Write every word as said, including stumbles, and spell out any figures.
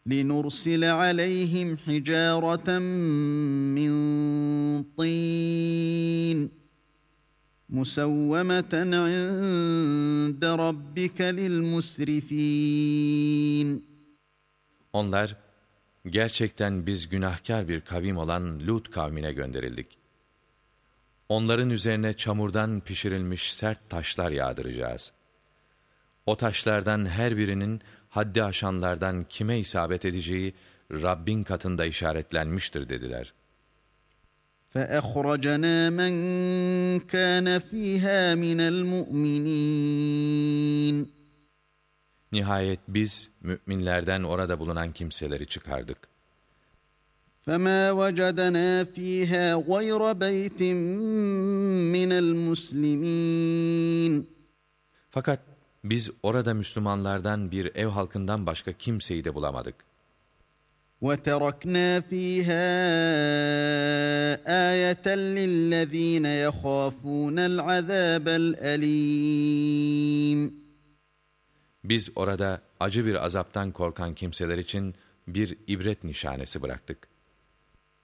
لِنُرْسِلَ عَلَيْهِمْ حِجَارَةً مِّن طِينٍ مُّسَوَّمَةً عِندَ رَبِّكَ لِلْمُسْرِفِينَ. Onlar, gerçekten biz günahkar bir kavim olan Lut kavmine gönderildik. Onların üzerine çamurdan pişirilmiş sert taşlar yağdıracağız. O taşlardan her birinin haddi aşanlardan kime isabet edeceği Rabbin katında işaretlenmiştir dediler. فَأَخْرَجْنَا مَنْ كَانَ فِيهَا مِنَ الْمُؤْمِنِينَ. Nihayet biz müminlerden orada bulunan kimseleri çıkardık. فَمَا وَجَدْنَا فِيهَا غَيْرَ بَيْتٍ مِّنَ الْمُسْلِمِينَ. Fakat biz orada Müslümanlardan bir ev halkından başka kimseyi de bulamadık. وَتَرَكْنَا فِيهَا آيَةً لِلَّذ۪ينَ يَخَافُونَ الْعَذَابَ الْأَلِيمِ. Biz orada acı bir azaptan korkan kimseler için bir ibret nişanesi bıraktık.